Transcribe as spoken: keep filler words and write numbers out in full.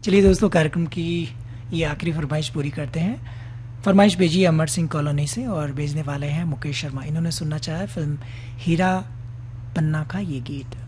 चलिए दोस्तों, कार्यक्रम की ये आखिरी फरमाइश पूरी करते हैं। फरमाइश भेजी है अमर सिंह कॉलोनी से और भेजने वाले हैं मुकेश शर्मा। इन्होंने सुनना चाहा फिल्म हीरा पन्ना का ये गीत।